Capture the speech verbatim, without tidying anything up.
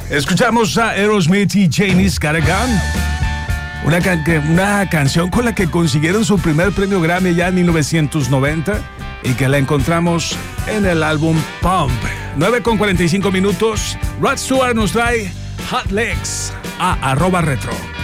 Escuchamos a Aerosmith y Janis Carrigan. Una, can una canción con la que consiguieron su primer premio Grammy ya en mil novecientos noventa y que la encontramos en el álbum Pump. nueve con cuarenta y cinco minutos. Rod Stewart nos trae Hot Legs a arroba retro.